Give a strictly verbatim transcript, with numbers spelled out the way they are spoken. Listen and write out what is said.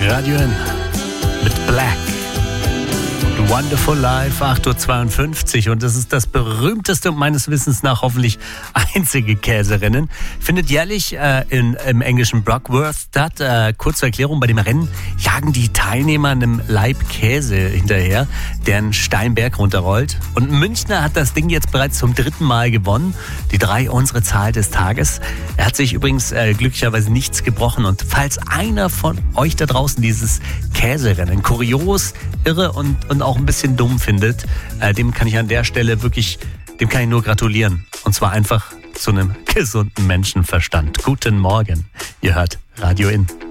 Radio N mit Black. Wonderful Life, acht Uhr zweiundfünfzig, und das ist das berühmteste und meines Wissens nach hoffentlich einzige Käserennen. Findet jährlich äh, in, im englischen Brockworth statt. Äh, kurze Erklärung, bei dem Rennen jagen die Teilnehmer einem Laib Käse hinterher, der einen Steinberg runterrollt. Und ein Münchner hat das Ding jetzt bereits zum dritten Mal gewonnen. Die drei, unsere Zahl des Tages. Er hat sich übrigens äh, glücklicherweise nichts gebrochen. Und falls einer von euch da draußen dieses Käserennen kurios, irre und, und auch ein bisschen dumm findet, äh, dem kann ich an der Stelle wirklich, dem kann ich nur gratulieren. Und zwar einfach zu einem gesunden Menschenverstand. Guten Morgen. Ihr hört Radio In.